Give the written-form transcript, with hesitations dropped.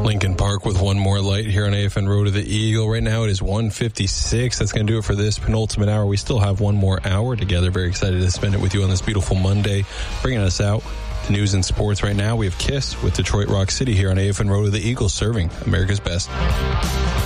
Lincoln Park with one more light here on AFN Road to the Eagle. Right now it is 1:56. That's going to do it for this penultimate hour. We still have one more hour together. Very excited to spend it with you on this beautiful Monday. Bringing us out to news and sports right now, we have KISS with Detroit Rock City here on AFN Road to the Eagle, serving America's best.